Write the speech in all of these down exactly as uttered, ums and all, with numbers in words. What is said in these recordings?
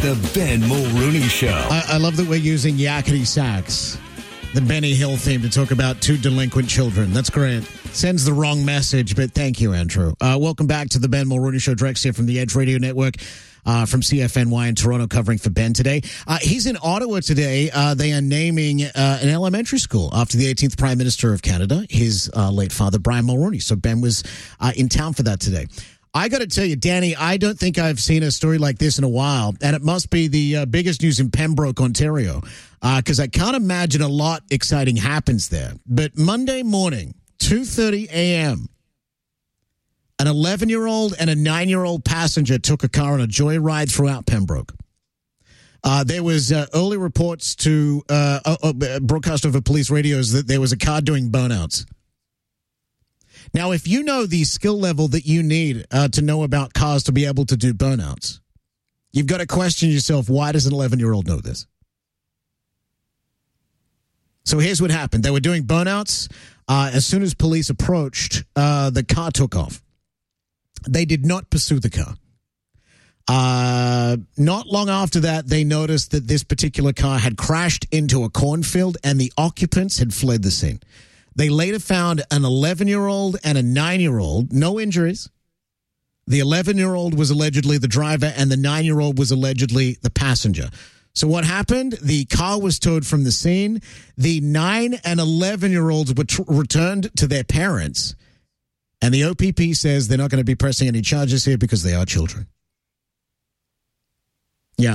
The Ben Mulrooney Show. I, I love that we're using Yakety Sax, the Benny Hill theme, to talk about two delinquent children. That's great. Sends the wrong message, but thank you, Andrew. Uh, welcome back to the Ben Mulrooney Show. Drex here from the Edge Radio Network, uh, from C F N Y in Toronto, covering for Ben today. Uh, he's in Ottawa today. Uh, they are naming uh, an elementary school after the eighteenth Prime Minister of Canada, his uh, late father, Brian Mulroney. So Ben was uh, in town for that today. I got to tell you, Danny, I don't think I've seen a story like this in a while, and it must be the uh, biggest news in Pembroke, Ontario, because uh, I can't imagine a lot exciting happens there. But Monday morning, two thirty a.m., an eleven-year-old and a nine-year-old passenger took a car on a joyride throughout Pembroke. Uh, there was uh, early reports to uh, uh, uh, broadcast over police radios that there was a car doing burnouts. Now, if you know the skill level that you need uh, to know about cars to be able to do burnouts, you've got to question yourself, why does an eleven-year-old know this? So here's what happened. They were doing burnouts. Uh, as soon as police approached, uh, the car took off. They did not pursue the car. Uh, not long after that, they noticed that this particular car had crashed into a cornfield and the occupants had fled the scene. They later found an eleven-year-old and a nine-year-old, no injuries. The eleven-year-old was allegedly the driver, and the nine-year-old was allegedly the passenger. So what happened? The car was towed from the scene. The nine and eleven-year-olds were t- returned to their parents, and the O P P says they're not going to be pressing any charges here because they are children. Yeah.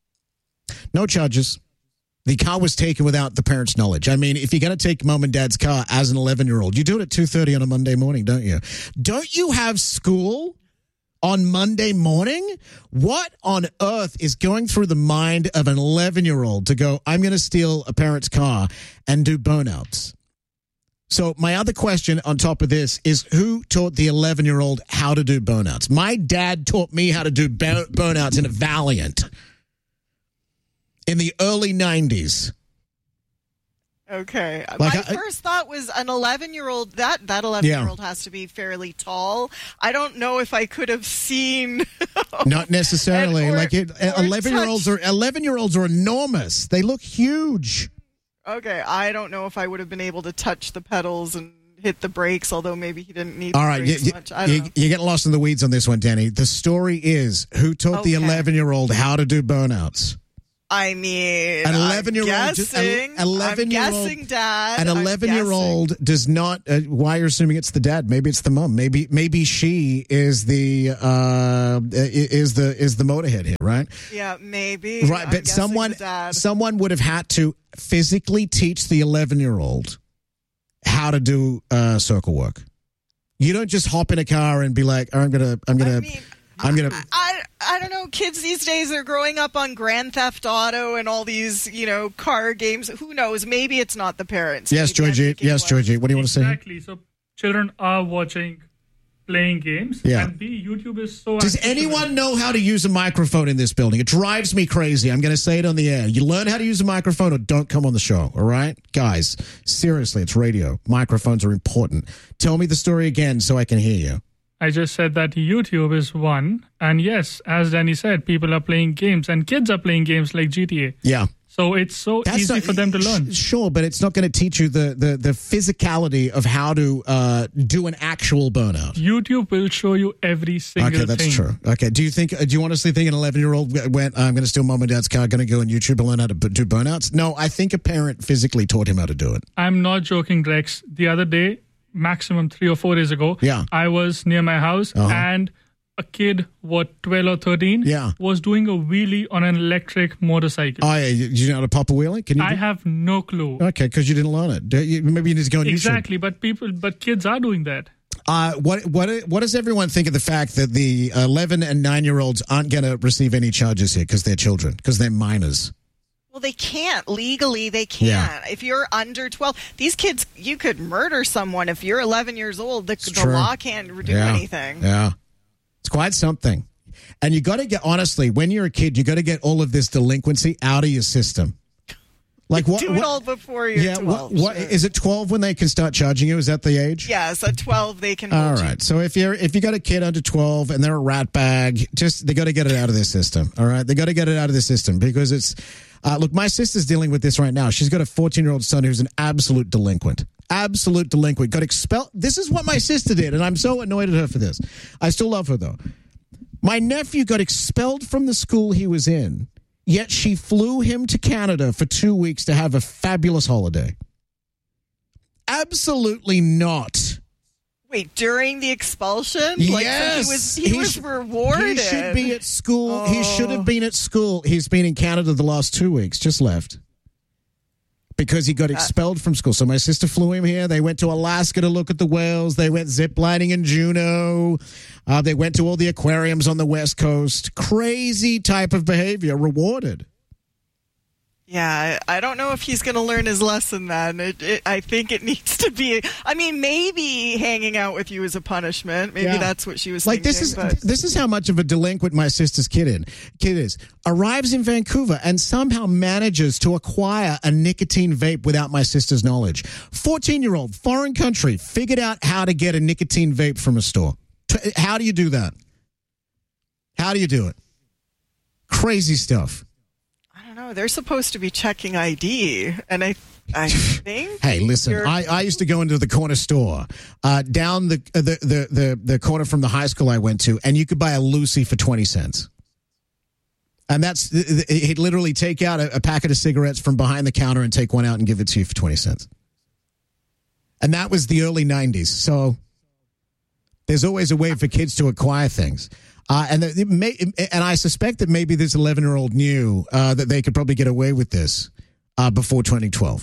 No charges. The car was taken without the parents' knowledge. I mean, if you're going to take mom and dad's car as an eleven-year-old, you do it at two thirty on a Monday morning, don't you? Don't you have school on Monday morning? What on earth is going through the mind of an eleven-year-old to go, I'm going to steal a parent's car and do burnouts? So my other question on top of this is, who taught the eleven-year-old how to do burnouts? My dad taught me how to do burnouts in a Valiant in the early nineties. Okay. Like My I, first thought was an eleven-year-old. That that eleven-year-old yeah. has to be fairly tall. I don't know if I could have seen. Not necessarily. and, or, like it, eleven-year-olds are eleven-year-olds are enormous. They look huge. Okay, I don't know if I would have been able to touch the pedals and hit the brakes, although maybe he didn't need All the right, brakes you, much. I don't you, know. You're getting lost in the weeds on this one, Danny. The story is, who taught okay. the eleven-year-old how to do burnouts? I mean, an eleven-year-old, I'm guessing, eleven-year-old, I'm guessing dad. An eleven-year-old does not. Uh, why are you assuming it's the dad? Maybe it's the mom. Maybe maybe she is the uh, is the is the motorhead here, right? Yeah, maybe. Right, I'm but someone someone would have had to physically teach the eleven-year-old how to do uh, circle work. You don't just hop in a car and be like, oh, "I'm gonna, I'm gonna." I mean, I'm gonna. I, I I don't know. Kids these days are growing up on Grand Theft Auto and all these, you know, car games. Who knows? Maybe it's not the parents. Yes, Maybe Georgie. Yes, Georgie. What do you want to say? Exactly. So children are watching, playing games. Yeah. And B, YouTube is so. Does anyone know how to use a microphone in this building? It drives me crazy. I'm going to say it on the air. You learn how to use a microphone or don't come on the show. All right, guys. Seriously, it's radio. Microphones are important. Tell me the story again so I can hear you. I just said that YouTube is one. And yes, as Danny said, people are playing games and kids are playing games like G T A. Yeah. So it's so That's easy not, for them to learn. Sure, but it's not going to teach you the, the, the physicality of how to uh, do an actual burnout. YouTube will show you every single thing. Okay, that's thing. true. Okay, do you think? Do you honestly think an eleven-year-old went, I'm going to steal mom and dad's car, going to go on YouTube and learn how to do burnouts? No, I think a parent physically taught him how to do it. I'm not joking, Rex. The other day, maximum three or four days ago, yeah. I was near my house uh-huh. and a kid, what, twelve or thirteen, yeah. was doing a wheelie on an electric motorcycle. Oh, yeah. You, you know how to pop a wheelie? Can you I do- have no clue. Okay, because you didn't learn it. You, maybe you need to go on exactly, YouTube. but people, but kids are doing that. Uh, what what what does everyone think of the fact that the eleven and nine year olds aren't going to receive any charges here because they're children, because they're minors? Well, they can't. Legally, they can't. Yeah. If you're under twelve, these kids, you could murder someone. If you're eleven years old, the, the true. law can't do yeah. anything. Yeah. It's quite something. And you got to get, honestly, when you're a kid, you got to get all of this delinquency out of your system. Like what? Do it what, all before you're yeah, twelve. what, what sure. is it? twelve when they can start charging you? Is that the age? Yes, at twelve they can. All hold right. So if you're if you got a kid under twelve and they're a rat bag, just they got to get it out of their system. All right, they got to get it out of the system because it's. Uh, look, my sister's dealing with this right now. She's got a fourteen-year-old son who's an absolute delinquent. Absolute delinquent. Got expelled. This is what my sister did, and I'm so annoyed at her for this. I still love her though. My nephew got expelled from the school he was in. Yet she flew him to Canada for two weeks to have a fabulous holiday. Absolutely not. Wait, during the expulsion? Like, Yes. so he was, he He was sh- rewarded. He should be at school. Oh. He should have been at school. He's been in Canada the last two weeks, just left. Because he got expelled from school. So my sister flew him here. They went to Alaska to look at the whales. They went ziplining in Juneau. Uh, they went to all the aquariums on the West Coast. Crazy type of behavior. Rewarded. Yeah, I don't know if he's going to learn his lesson then. It, it, I think it needs to be. I mean, maybe hanging out with you is a punishment. Maybe Yeah. that's what she was Like thinking. this is but. this is how much of a delinquent my sister's kid in kid is. Arrives in Vancouver and somehow manages to acquire a nicotine vape without my sister's knowledge. fourteen-year-old, foreign country, figured out how to get a nicotine vape from a store. T- How do you do that? How do you do it? Crazy stuff. I don't know. They're supposed to be checking I D, and I, I think. Hey, listen, you're- I, I used to go into the corner store uh, down the, uh, the, the, the, the corner from the high school I went to, and you could buy a Lucy for twenty cents. And that's, he'd literally take out a, a packet of cigarettes from behind the counter and take one out and give it to you for twenty cents. And that was the early nineties. So there's always a way for kids to acquire things. Uh, and the, it may, and I suspect that maybe this eleven-year-old knew uh, that they could probably get away with this uh, before twenty twelve.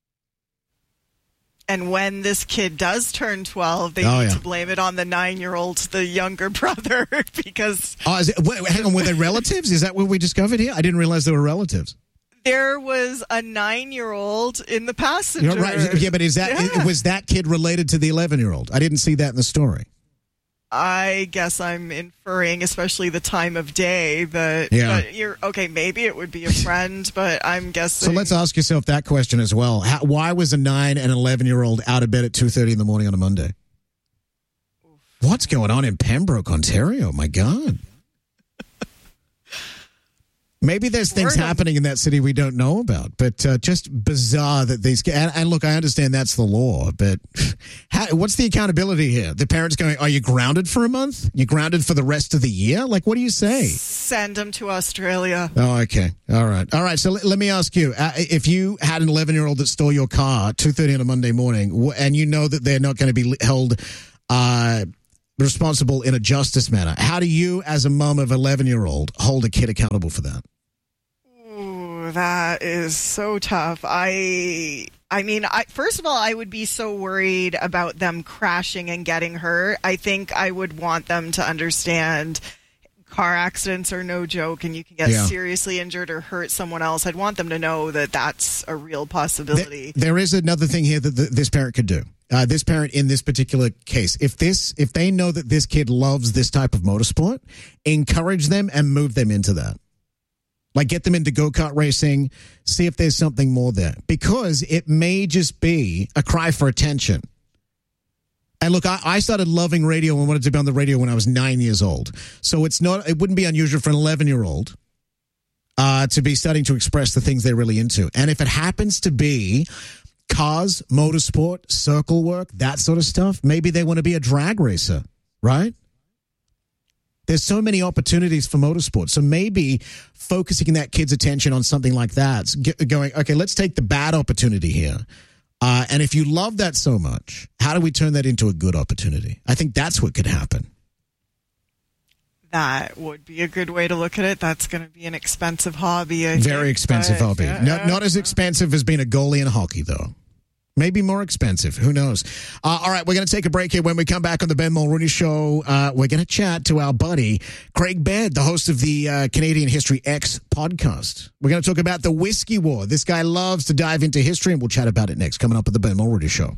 And when this kid does turn twelve, they Oh, need yeah. to blame it on the nine-year-old, the younger brother, because Oh, is it, wait, hang on, were they relatives? Is that what we discovered here? I didn't realize they were relatives. there was a nine-year-old in the passenger. You're right. Yeah, but is that Yeah. was that kid related to the eleven-year-old? I didn't see that in the story. I guess I'm inferring, especially the time of day, that Yeah. but you're okay. Maybe it would be a friend, but I'm guessing. So let's ask yourself that question as well. How, why was a nine and eleven-year-old out of bed at two thirty in the morning on a Monday? What's going on in Pembroke, Ontario? My God. Maybe there's things Word of- happening in that city we don't know about, but uh, just bizarre that these. And, and look, I understand that's the law, but how, what's the accountability here? The parents going, "Are you grounded for a month? You grounded for the rest of the year? Like, what do you say?" Send him to Australia. Oh, okay, all right, all right. So let, let me ask you: uh, if you had an eleven-year-old that stole your car at two thirty on a Monday morning, wh- and you know that they're not going to be li- held uh, responsible in a justice manner, how do you, as a mom of eleven-year-old, hold a kid accountable for that? Ooh, that is so tough. I I mean, I, first of all, I would be so worried about them crashing and getting hurt. I think I would want them to understand car accidents are no joke, and you can get Yeah. seriously injured or hurt someone else. I'd want them to know that that's a real possibility. There is another thing here that th- this parent could do. Uh, this parent in this particular case, if this, if they know that this kid loves this type of motorsport, encourage them and move them into that. Like get them into go-kart racing, see if there's something more there. Because it may just be a cry for attention. And look, I, I started loving radio and wanted to be on the radio when I was nine years old. So it's not, it wouldn't be unusual for an eleven-year-old uh, to be starting to express the things they're really into. And if it happens to be cars, motorsport, circle work, that sort of stuff, maybe they want to be a drag racer, right? There's so many opportunities for motorsport. So maybe focusing that kid's attention on something like that, going, okay, let's take the bad opportunity here. Uh, and if you love that so much, how do we turn that into a good opportunity? I think that's what could happen. That would be a good way to look at it. That's going to be an expensive hobby. I Very think, expensive but, hobby. uh, Not, not as expensive as being a goalie in hockey, though. Maybe more expensive. Who knows? Uh, all right, we're going to take a break here. When we come back on the Ben Mulrooney Show, uh, we're going to chat to our buddy, Craig Baird, the host of the uh, Canadian History X podcast. We're going to talk about the Whiskey War. This guy loves to dive into history, and we'll chat about it next, coming up on the Ben Mulrooney Show.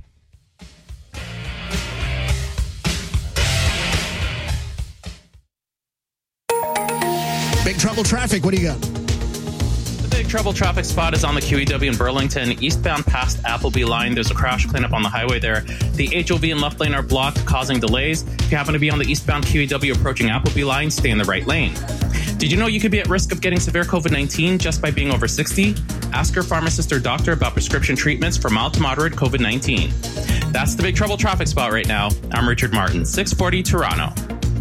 Big Trouble Traffic, what do you got? The Big trouble traffic spot is on the Q E W in Burlington, eastbound past Appleby line. There's a crash cleanup on the highway there. The H O V and left lane are blocked, causing delays. If you happen to be on the eastbound Q E W approaching Appleby line, stay in the right lane. Did you know you could be at risk of getting severe COVID nineteen just by being over sixty? Ask your pharmacist or doctor about prescription treatments for mild to moderate COVID nineteen. That's the big trouble traffic spot right now. I'm Richard Martin, six forty Toronto.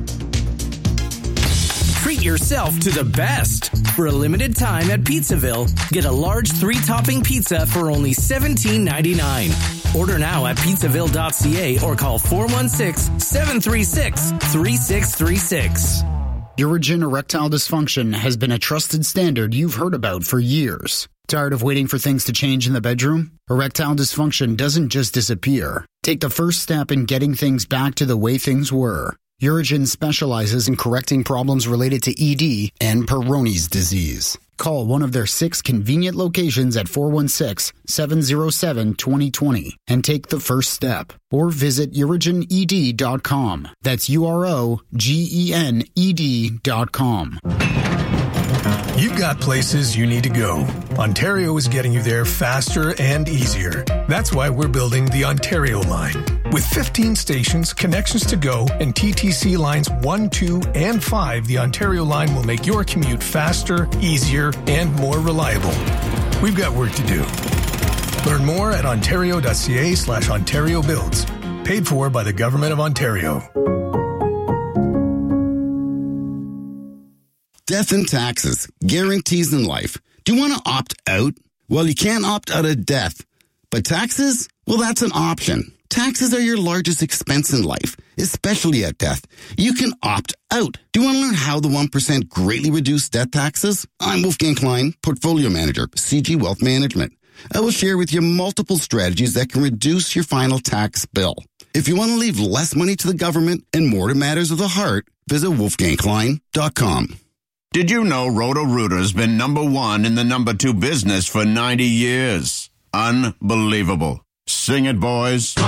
Treat yourself to the best. For a limited time at Pizzaville, get a large three-topping pizza for only seventeen ninety-nine. Order now at pizzaville dot c a or call four one six, seven three six, three six three six. Urigen erectile dysfunction has been a trusted standard you've heard about for years. Tired of waiting for things to change in the bedroom? Erectile dysfunction doesn't just disappear. Take the first step in getting things back to the way things were. Urigen specializes in correcting problems related to E D and Peyronie's disease. Call one of their six convenient locations at four one six, seven zero seven, two zero two zero and take the first step. Or visit urigen e d dot com. That's U R O G E N E D dot com. You've got places you need to go. Ontario is getting you there faster and easier. That's why we're building the Ontario line. With fifteen stations, connections to go, and T T C lines one, two, and five, the Ontario line will make your commute faster, easier, and more reliable. We've got work to do. Learn more at ontario dot c a slash Ontario builds. Paid for by the Government of Ontario. Death and taxes, guarantees in life. Do you want to opt out? Well, you can't opt out of death. But taxes? Well, that's an option. Taxes are your largest expense in life, especially at death. You can opt out. Do you want to learn how the one percent greatly reduced death taxes? I'm Wolfgang Klein, Portfolio Manager, C G Wealth Management. I will share with you multiple strategies that can reduce your final tax bill. If you want to leave less money to the government and more to matters of the heart, visit wolfgang klein dot com. Did you know Roto-Rooter's been number one in the number two business for ninety years? Unbelievable. Sing it, boys.